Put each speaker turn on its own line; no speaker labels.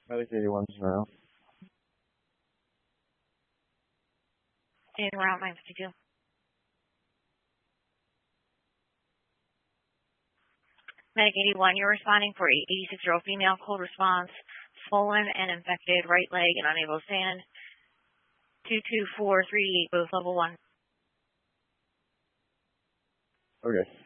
Medic 81 now.
In route 952. Medic 81, you're responding for 86-year-old female, cold response, swollen and infected right leg and unable to stand. 22438, both level 1.
Okay.